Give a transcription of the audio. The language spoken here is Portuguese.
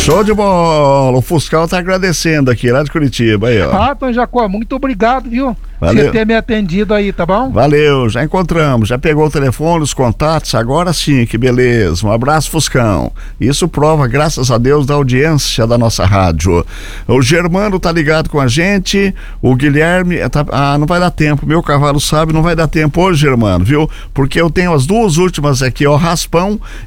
Show de bola, o Fuscal tá agradecendo aqui, lá de Curitiba, aí, ó. Tom Jacó, muito obrigado, viu? Valeu. Você ter me atendido aí, tá bom? Valeu, já encontramos, já pegou o telefone, os contatos, agora sim, que beleza. Um abraço, Fuscão. Isso prova, graças a Deus, da audiência da nossa rádio. O Germano tá ligado com a gente, o Guilherme, não vai dar tempo, meu cavalo sabe, não vai dar tempo hoje, Germano, viu? Porque eu tenho as duas últimas aqui, ó, Raspão